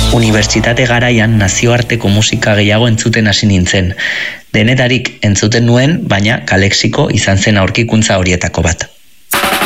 Unibertsitate garaian nazioarteko musika gehiago entzuten hasi nintzen. Denetarik entzuten nuen, baina Kalexiko izan zen aurkikuntza horietako bat.